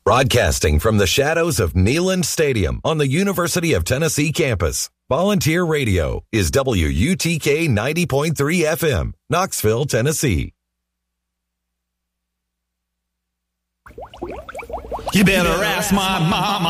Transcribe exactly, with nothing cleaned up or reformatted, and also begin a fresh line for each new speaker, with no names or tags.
Broadcasting from the shadows of Neyland Stadium on the University of Tennessee campus, Volunteer Radio is W U T K ninety point three F M, Knoxville, Tennessee.
You better ask my mama.